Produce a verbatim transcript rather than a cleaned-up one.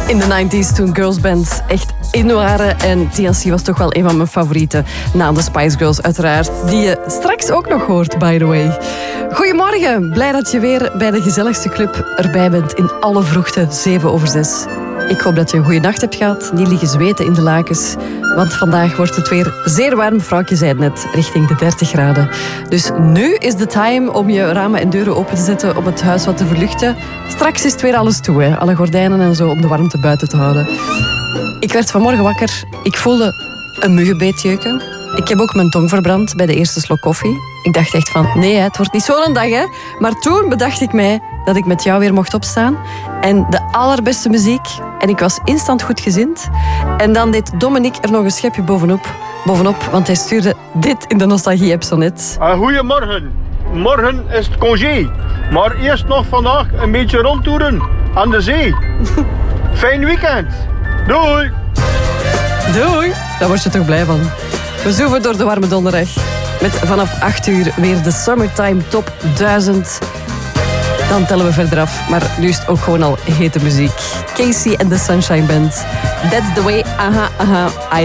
In de negentig toen girlsbands echt in waren. En T L C was toch wel een van mijn favorieten. Na de Spice Girls uiteraard. Die je straks ook nog hoort, by the way. Goedemorgen. Blij dat je weer bij de gezelligste club erbij bent. In alle vroegte, zeven over zes. Ik hoop dat je een goede nacht hebt gehad. Niet liggen zweten in de lakens. Want vandaag wordt het weer zeer warm. Vrouwtje zei het net, richting de dertig graden. Dus nu is de time om je ramen en deuren open te zetten. Om het huis wat te verluchten. Straks is het weer alles toe, hè. Alle gordijnen en zo, om de warmte buiten te houden. Ik werd vanmorgen wakker. Ik voelde een muggenbeet jeuken. Ik heb ook mijn tong verbrand bij de eerste slok koffie. Ik dacht echt van, nee, het wordt niet zo'n dag, hè. Maar toen bedacht ik mij dat ik met jou weer mocht opstaan. En de allerbeste muziek. En ik was instant goedgezind. En dan deed Dominique er nog een schepje bovenop. Bovenop, want hij stuurde dit in de Nostalgie-app zo net. Uh, goedemorgen. Morgen is het congé. Maar eerst nog vandaag een beetje rondtoeren aan de zee. Fijn weekend. Doei. Doei. Daar word je toch blij van. We zoeven door de warme donderdag. Met vanaf acht uur weer de Summertime Top duizend. Dan tellen we verder af. Maar nu is het ook gewoon al hete muziek. Casey and the Sunshine Band. That's the way. Aha, aha. I